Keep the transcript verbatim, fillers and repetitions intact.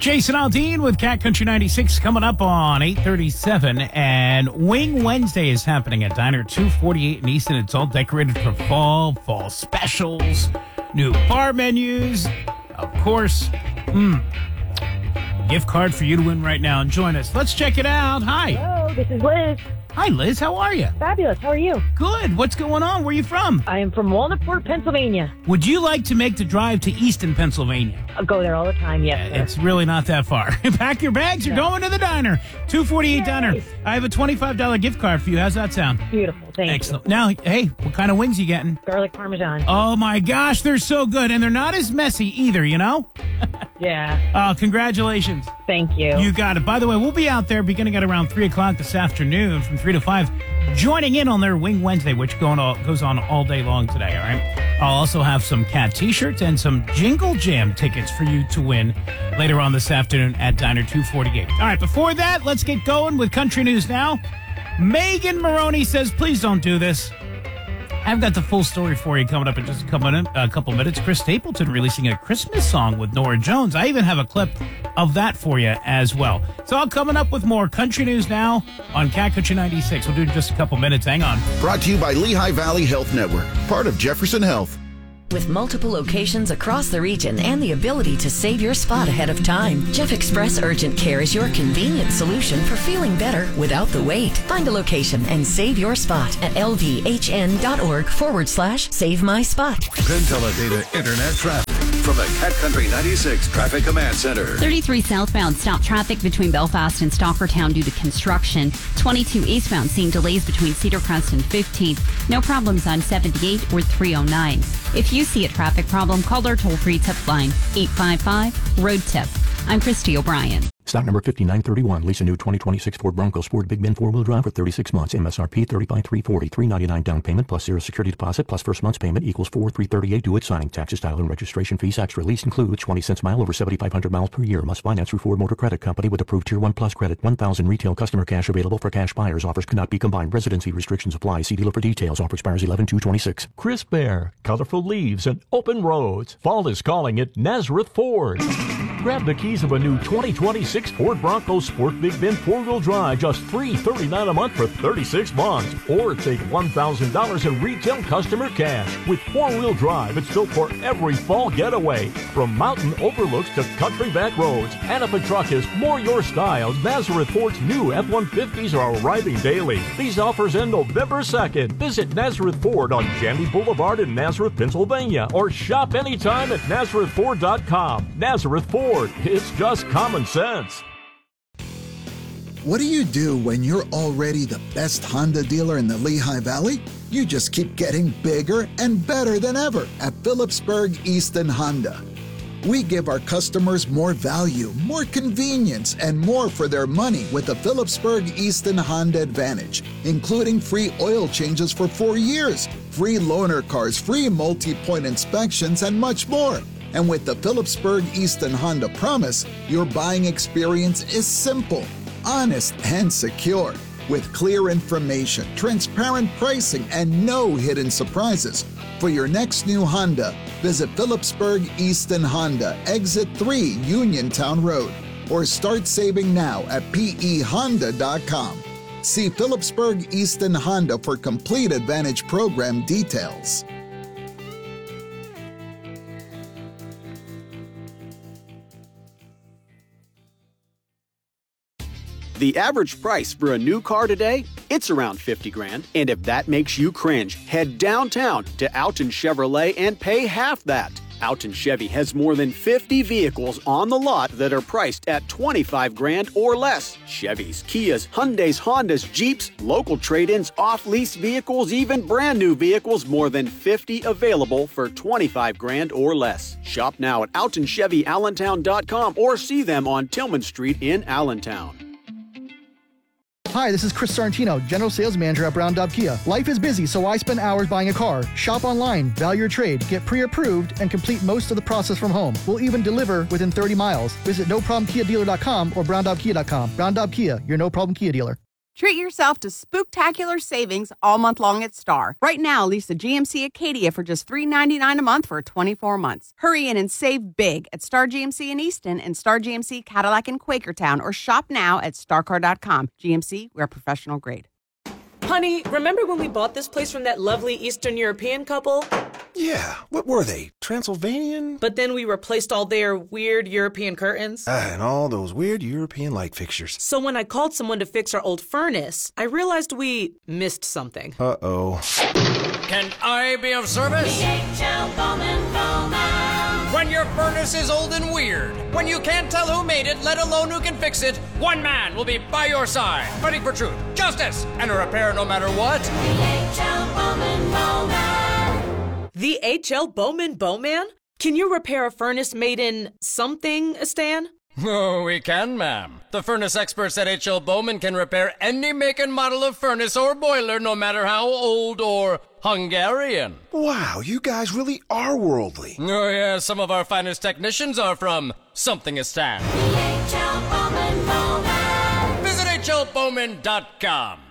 Jason Aldean with Cat Country ninety-six coming up on eight thirty-seven, and Wing Wednesday is happening at Diner two forty-eight in Easton. It's all decorated for fall, fall specials, new bar menus, of course. Mm, gift card for you to win right now and join us. Let's check it out. Hi. Hello, this is Liz. Hi, Liz. How are you? Fabulous. How are you? Good. What's going on? Where are you from? I am from Walnutport, Pennsylvania. Would you like to make the drive to Easton, Pennsylvania? I go there all the time, yes, sir. It's really not that far. Pack your bags. You're No. going to the diner. two forty-eight Yay. Diner. I have a twenty-five dollars gift card for you. How's that sound? Beautiful. Thank Excellent. Now, hey, what kind of wings you getting? you. Garlic Parmesan. Oh, my gosh. They're so good. And they're not as messy either, you know? Yeah. Oh, congratulations. Thank you. You got it. By the way, we'll be out there beginning at around three o'clock this afternoon from three to five, joining in on their Wing Wednesday, which going all, goes on all day long today, all right? I'll also have some Cat T-shirts and some Jingle Jam tickets for you to win later on this afternoon at Diner two forty-eight. All right, before that, let's get going with Country News now. Megan Maroney says, please don't do this. I've got the full story for you coming up in just a couple, minute, a couple minutes. Chris Stapleton releasing a Christmas song with Norah Jones. I even have a clip of that for you as well. It's all coming up with more Country News now on Cat Country ninety-six. We'll do it in just a couple minutes. Hang on. Brought to you by Lehigh Valley Health Network, part of Jefferson Health. With multiple locations across the region and the ability to save your spot ahead of time, Jeff Express Urgent Care is your convenient solution for feeling better without the wait. Find a location and save your spot at lvhn.org forward slash save my spot. Penn Teledata Internet traffic from the Cat Country ninety-six Traffic Command Center. thirty-three southbound stop traffic between Belfast and Stockertown due to construction. twenty-two eastbound seeing delays between Cedar Crest and fifteenth. No problems on seventy-eight or three oh nine. If you see a traffic problem, call our toll-free tip line, eight five five, road tip. I'm Christy O'Brien. Stock number fifty-nine thirty-one. Lease a new twenty twenty-six Ford Bronco Sport Big Ben four-wheel drive for thirty-six months. M S R P thirty-five thousand three hundred forty dollars. three ninety-nine down payment plus zero security deposit plus first month's payment equals four thousand three hundred thirty-eight due at signing. Taxes, title, and registration fees extra. Lease includes twenty cents mile over seventy-five hundred miles per year. Must finance through Ford Motor Credit Company with approved Tier one Plus credit. one thousand retail customer cash available for cash buyers. Offers cannot be combined. Residency restrictions apply. See dealer for details. Offer expires eleven two twenty-six. Crisp air, colorful leaves, and open roads. Fall is calling it Nazareth Ford. Grab the keys of a new twenty twenty-six Ford Bronco Sport Big Ben four-wheel drive, just three hundred thirty-nine dollars a month for thirty-six months. Or take one thousand dollars in retail customer cash. With four-wheel drive, it's built for every fall getaway, from mountain overlooks to country back roads. And if a truck is more your style, Nazareth Ford's new F one fifties are arriving daily. These offers end November second. Visit Nazareth Ford on Jandy Boulevard in Nazareth, Pennsylvania, or shop anytime at nazareth ford dot com. Nazareth Ford, it's just common sense. What do you do when you're already the best Honda dealer in the Lehigh Valley? You just keep getting bigger and better than ever at Phillipsburg Easton Honda. We give our customers more value, more convenience, and more for their money with the Phillipsburg Easton Honda Advantage, including free oil changes for four years, free loaner cars, free multi-point inspections, and much more. And with the Phillipsburg Easton Honda Promise, your buying experience is simple, honest, and secure. With clear information, transparent pricing, and no hidden surprises. For your next new Honda, visit Phillipsburg Easton Honda, Exit three, Uniontown Road, or start saving now at P E honda dot com. See Phillipsburg Easton Honda for complete Advantage program details. The average price for a new car today, it's around fifty grand. And if that makes you cringe, head downtown to Alton Chevrolet and pay half that. Alton Chevy has more than fifty vehicles on the lot that are priced at twenty-five grand or less. Chevys, Kias, Hyundais, Hondas, Jeeps, local trade-ins, off-lease vehicles, even brand new vehicles, more than fifty available for twenty-five grand or less. Shop now at alton chevy allentown dot com or see them on Tillman Street in Allentown. Hi, this is Chris Sorrentino, General Sales Manager at Brown Daub Kia. Life is busy, so I spend hours buying a car. Shop online, value your trade, get pre-approved, and complete most of the process from home. We'll even deliver within thirty miles. Visit no problem kia dealer dot com or brown daub kia dot com. Brown Daub Kia, your no-problem Kia dealer. Treat yourself to spooktacular savings all month long at Star. Right now, lease a G M C Acadia for just three hundred ninety-nine dollars a month for twenty-four months. Hurry in and save big at Star G M C in Easton and Star G M C Cadillac in Quakertown, or shop now at star car dot com. G M C, we're professional grade. Honey, remember when we bought this place from that lovely Eastern European couple? Yeah, what were they? Transylvanian? But then we replaced all their weird European curtains. Ah, and all those weird European light fixtures. So when I called someone to fix our old furnace, I realized we missed something. Uh-oh. Can I be of service? D H L Bowman Bowman. When your furnace is old and weird, when you can't tell who made it, let alone who can fix it, one man will be by your side, fighting for truth, justice, and a repair no matter what. D H L Bowman Bowman. The H L Bowman Bowman? Can you repair a furnace made in something, Stan? Oh, we can, ma'am. The furnace experts at H L Bowman can repair any make and model of furnace or boiler, no matter how old or Hungarian. Wow, you guys really are worldly. Oh, yeah, some of our finest technicians are from Somethingistan. The H L Bowman Bowman. Visit H L Bowman dot com.